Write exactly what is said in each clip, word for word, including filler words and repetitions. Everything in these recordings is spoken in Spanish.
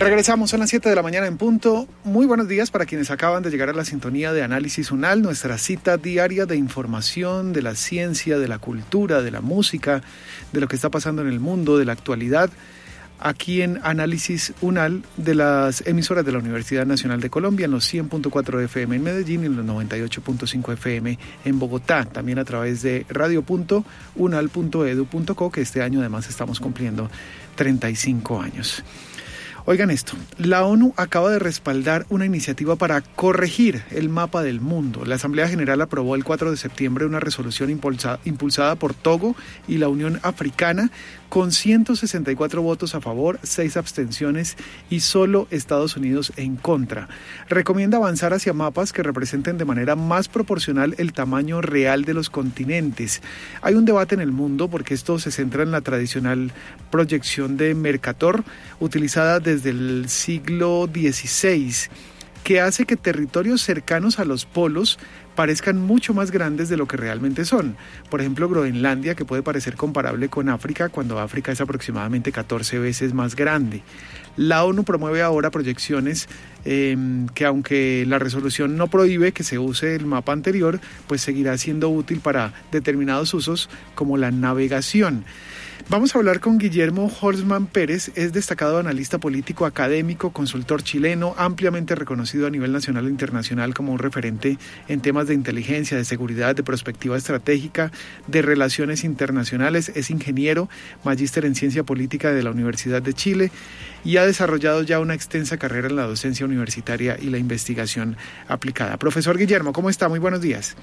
Regresamos, son las siete de la mañana en punto. Muy buenos días para quienes acaban de llegar a la sintonía de Análisis UNAL, nuestra cita diaria de información de la ciencia, de la cultura, de la música, de lo que está pasando en el mundo, de la actualidad, aquí en Análisis UNAL de las emisoras de la Universidad Nacional de Colombia en los cien punto cuatro F M en Medellín y en los noventa y ocho punto cinco F M en Bogotá, también a través de radio punto unal punto edu punto co, que este año además estamos cumpliendo treinta y cinco años. Oigan esto, la ONU acaba de respaldar una iniciativa para corregir el mapa del mundo. La Asamblea General aprobó el cuatro de septiembre una resolución impulsa, impulsada por Togo y la Unión Africana con ciento sesenta y cuatro votos a favor, seis abstenciones y solo Estados Unidos en contra. Recomienda avanzar hacia mapas que representen de manera más proporcional el tamaño real de los continentes. Hay un debate en el mundo porque esto se centra en la tradicional proyección de Mercator, utilizada desde el siglo dieciséis, que hace que territorios cercanos a los polos parezcan mucho más grandes de lo que realmente son. Por ejemplo, Groenlandia, que puede parecer comparable con África, cuando África es aproximadamente catorce veces más grande. La ONU promueve ahora proyecciones eh, que, aunque la resolución no prohíbe que se use el mapa anterior, pues seguirá siendo útil para determinados usos como la navegación. Vamos a hablar con Guillermo Holzman Pérez, es destacado analista político, académico, consultor chileno, ampliamente reconocido a nivel nacional e internacional como un referente en temas de inteligencia, de seguridad, de perspectiva estratégica, de relaciones internacionales. Es ingeniero, magíster en ciencia política de la Universidad de Chile y ha desarrollado ya una extensa carrera en la docencia universitaria y la investigación aplicada. Profesor Guillermo, ¿cómo está? Muy buenos días.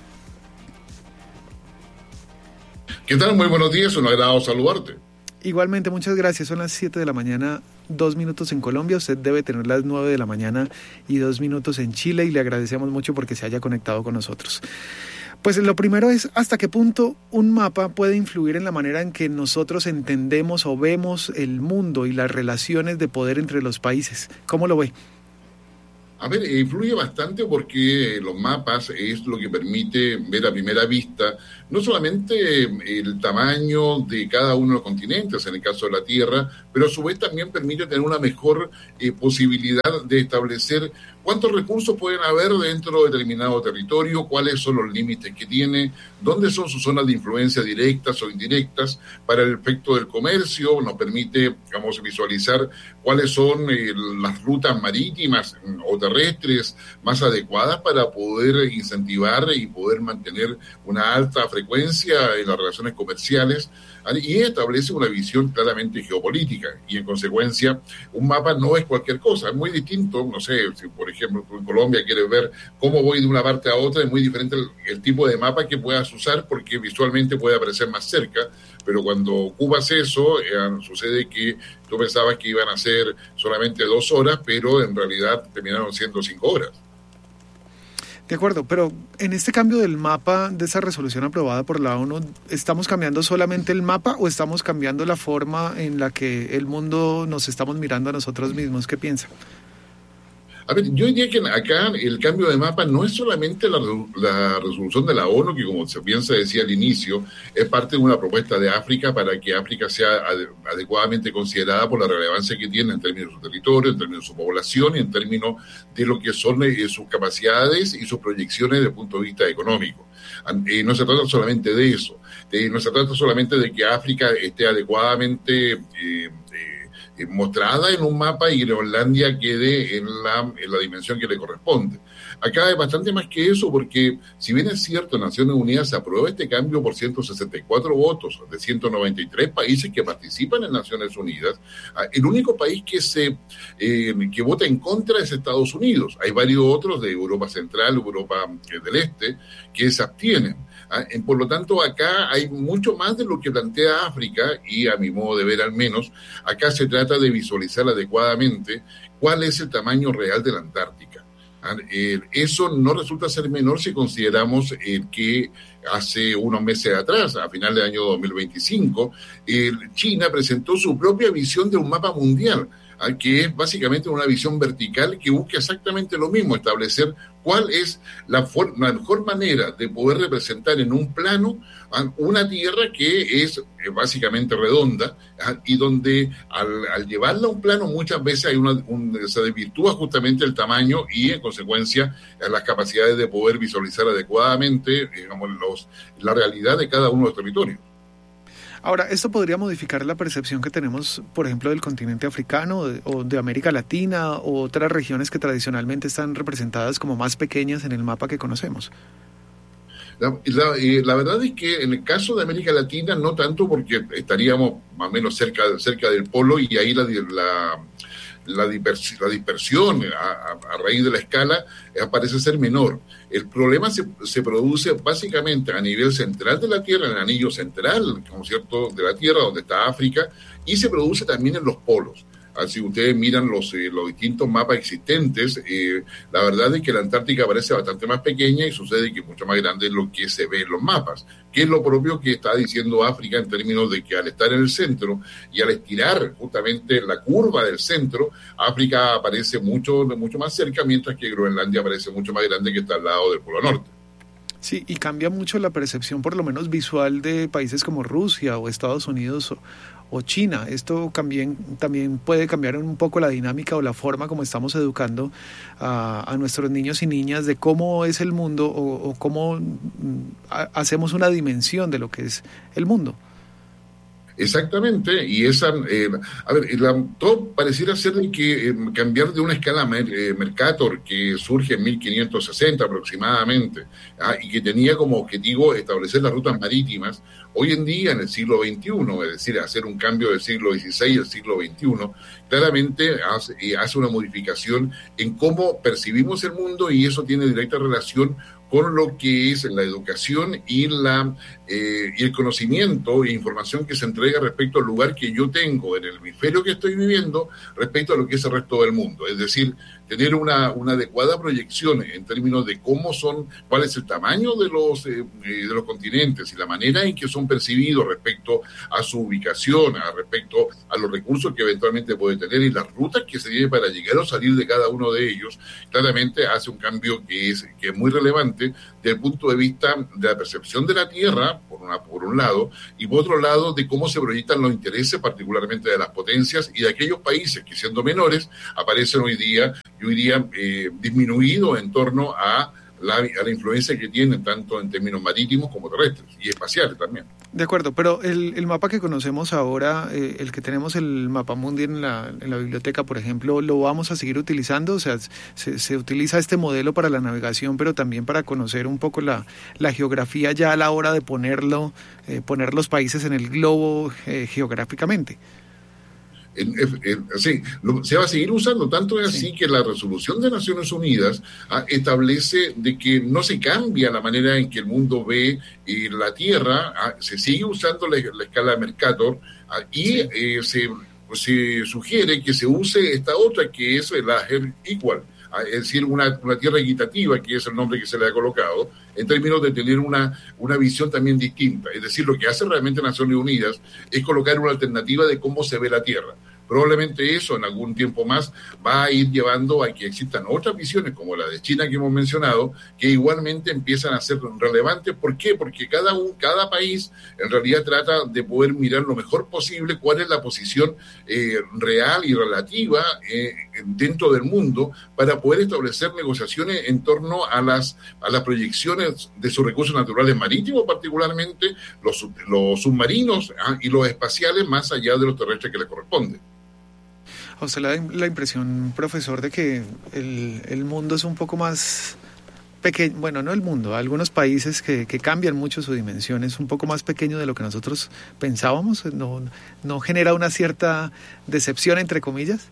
¿Qué tal? Muy buenos días, un agrado saludarte. Igualmente, muchas gracias. Son las siete de la mañana, dos minutos en Colombia. Usted debe tener las nueve de la mañana y dos minutos en Chile y le agradecemos mucho porque se haya conectado con nosotros. Pues lo primero es, ¿hasta qué punto un mapa puede influir en la manera en que nosotros entendemos o vemos el mundo y las relaciones de poder entre los países? ¿Cómo lo ve? A ver, influye bastante porque los mapas es lo que permite ver a primera vista no solamente el tamaño de cada uno de los continentes, en el caso de la Tierra, pero a su vez también permite tener una mejor eh, posibilidad de establecer cuántos recursos pueden haber dentro de determinado territorio, cuáles son los límites que tiene, dónde son sus zonas de influencia directas o indirectas. Para el efecto del comercio nos permite, digamos, visualizar cuáles son eh, las rutas marítimas o terrestres más adecuadas para poder incentivar y poder mantener una alta frecuencia en las relaciones comerciales, y establece una visión claramente geopolítica, y en consecuencia un mapa no es cualquier cosa, es muy distinto. No sé, si por ejemplo tú en Colombia quieres ver cómo voy de una parte a otra, es muy diferente el, el tipo de mapa que puedas usar porque visualmente puede aparecer más cerca, pero cuando ocupas eso, eh, sucede que tú pensabas que iban a ser solamente dos horas, pero en realidad terminaron siendo cinco horas. De acuerdo, pero en este cambio del mapa, de esa resolución aprobada por la ONU, ¿estamos cambiando solamente el mapa o estamos cambiando la forma en la que el mundo nos estamos mirando a nosotros mismos? ¿Qué piensa? A ver, yo diría que acá el cambio de mapa no es solamente la, la resolución de la ONU, que como bien se decía al inicio, es parte de una propuesta de África para que África sea ade- adecuadamente considerada por la relevancia que tiene en términos de su territorio, en términos de su población y en términos de lo que son eh, sus capacidades y sus proyecciones desde el punto de vista económico. Eh, no se trata solamente de eso, eh, no se trata solamente de que África esté adecuadamente eh, eh, mostrada en un mapa y Groenlandia quede en la, en la dimensión que le corresponde. Acá hay bastante más que eso, porque si bien es cierto, Naciones Unidas aprueba este cambio por ciento sesenta y cuatro votos de ciento noventa y tres países que participan en Naciones Unidas, el único país que se eh, que vota en contra es Estados Unidos. Hay varios otros de Europa Central, Europa del Este, que se abstienen. Por lo tanto, acá hay mucho más de lo que plantea África, y a mi modo de ver al menos, acá se trata de visualizar adecuadamente cuál es el tamaño real de la Antártica. Eso no resulta ser menor si consideramos que hace unos meses atrás, a final del año dos mil veinticinco, eh, China presentó su propia visión de un mapa mundial, que es básicamente una visión vertical que busca exactamente lo mismo, establecer cuál es la, for- la mejor manera de poder representar en un plano una tierra que es básicamente redonda y donde al, al llevarla a un plano muchas veces hay una, un, se desvirtúa justamente el tamaño y en consecuencia las capacidades de poder visualizar adecuadamente, digamos, los, la realidad de cada uno de los territorios. Ahora, ¿esto podría modificar la percepción que tenemos, por ejemplo, del continente africano de, o de América Latina o otras regiones que tradicionalmente están representadas como más pequeñas en el mapa que conocemos? La, la, eh, la verdad es que en el caso de América Latina no tanto, porque estaríamos más o menos cerca, cerca del polo y ahí la, la, la, divers, la dispersión a, a raíz de la escala eh, parece ser menor. El problema se, se produce básicamente a nivel central de la Tierra, en el anillo central, como cierto, de la Tierra, donde está África, y se produce también en los polos. Si ustedes miran los, eh, los distintos mapas existentes, eh, la verdad es que la Antártica parece bastante más pequeña y sucede que es mucho más grande de lo que se ve en los mapas, que es lo propio que está diciendo África en términos de que al estar en el centro y al estirar justamente la curva del centro, África aparece mucho, mucho más cerca, mientras que Groenlandia aparece mucho más grande que está al lado del Polo Norte. Sí, y cambia mucho la percepción, por lo menos visual, de países como Rusia o Estados Unidos o, o China. Esto también, también puede cambiar un poco la dinámica o la forma como estamos educando a, a nuestros niños y niñas de cómo es el mundo o, o cómo a, hacemos una dimensión de lo que es el mundo. Exactamente, y esa, eh, a ver, la, todo pareciera ser de que eh, cambiar de una escala mer, eh, Mercator que surge en mil quinientos sesenta aproximadamente, ah, y que tenía como objetivo establecer las rutas marítimas, hoy en día en el siglo veintiuno, es decir, hacer un cambio del siglo dieciséis al siglo veintiuno, claramente hace, eh, hace una modificación en cómo percibimos el mundo y eso tiene directa relación con lo que es la educación y, la, eh, y el conocimiento e información que se entrega respecto al lugar que yo tengo en el hemisferio que estoy viviendo respecto a lo que es el resto del mundo. Es decir, tener una, una adecuada proyección en términos de cómo son, cuál es el tamaño de los, eh, de los continentes y la manera en que son percibidos respecto a su ubicación, a respecto a los recursos que eventualmente puede tener y las rutas que se tiene para llegar o salir de cada uno de ellos, claramente hace un cambio que es, que es muy relevante desde el punto de vista de la percepción de la Tierra, por, una, por un lado, y por otro lado, de cómo se proyectan los intereses, particularmente de las potencias y de aquellos países que, siendo menores, aparecen hoy día, yo diría, eh, disminuidos en torno a la, a la influencia que tienen, tanto en términos marítimos como terrestres, y espaciales también. De acuerdo, pero el, el mapa que conocemos ahora, eh, el que tenemos, el mapa mundi en la, en la biblioteca, por ejemplo, ¿lo vamos a seguir utilizando? O sea, se, se utiliza este modelo para la navegación, pero también para conocer un poco la, la geografía ya a la hora de ponerlo, eh, poner los países en el globo eh, geográficamente. En, en, sí, lo, se va a seguir usando, tanto es así sí. que la resolución de Naciones Unidas ah, establece de que no se cambia la manera en que el mundo ve eh, la Tierra, ah, se sigue usando la, la escala de Mercator ah, y sí. eh, se, se sugiere que se use esta otra que es la Earth Equal, ah, es decir, una, una Tierra equitativa, que es el nombre que se le ha colocado, en términos de tener una, una visión también distinta. Es decir, lo que hace realmente Naciones Unidas es colocar una alternativa de cómo se ve la Tierra. Probablemente eso en algún tiempo más va a ir llevando a que existan otras visiones como la de China que hemos mencionado, que igualmente empiezan a ser relevantes. ¿Por qué? Porque cada, un, cada país en realidad trata de poder mirar lo mejor posible cuál es la posición eh, real y relativa eh, dentro del mundo para poder establecer negociaciones en torno a las, a las proyecciones de sus recursos naturales marítimos, particularmente los, los submarinos ah, y los espaciales más allá de los terrestres que les corresponden. ¿A usted le da la impresión, profesor, de que el, el mundo es un poco más pequeño? Bueno, no el mundo, algunos países que, que cambian mucho su dimensión, es un poco más pequeño de lo que nosotros pensábamos, ¿no, no genera una cierta decepción, entre comillas?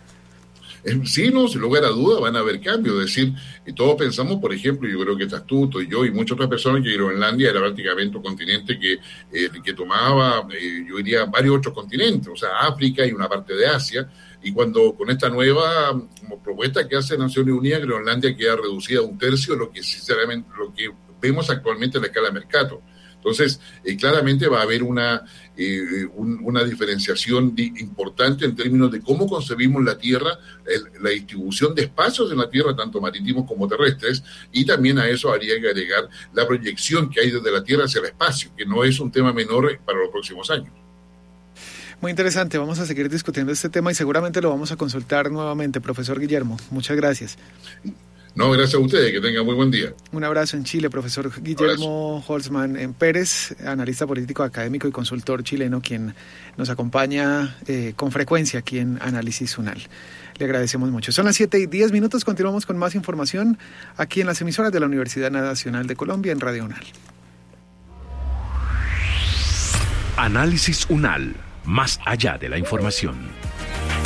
Sí, no, sin lugar a duda van a haber cambios. Es decir, todos pensamos, por ejemplo, yo creo que estás tú, estoy yo y muchas otras personas, que Groenlandia era prácticamente un continente que, eh, que tomaba, eh, yo diría, varios otros continentes, o sea, África y una parte de Asia. Y cuando con esta nueva como propuesta que hace Naciones Unidas, Groenlandia queda reducida a un tercio, lo que sinceramente, lo que vemos actualmente en la escala de Mercator. Entonces, eh, claramente va a haber una, eh, un, una diferenciación di, importante en términos de cómo concebimos la Tierra, el, la distribución de espacios en la Tierra, tanto marítimos como terrestres, y también a eso habría que agregar la proyección que hay desde la Tierra hacia el espacio, que no es un tema menor para los próximos años. Muy interesante, vamos a seguir discutiendo este tema y seguramente lo vamos a consultar nuevamente, profesor Guillermo. Muchas gracias. No, gracias a ustedes, que tengan muy buen día. Un abrazo en Chile, profesor Guillermo Holzman en Pérez, analista político, académico y consultor chileno, quien nos acompaña eh, con frecuencia aquí en Análisis UNAL. Le agradecemos mucho. Son las siete y diez minutos, continuamos con más información aquí en las emisoras de la Universidad Nacional de Colombia en Radio UNAL. Análisis UNAL, más allá de la información.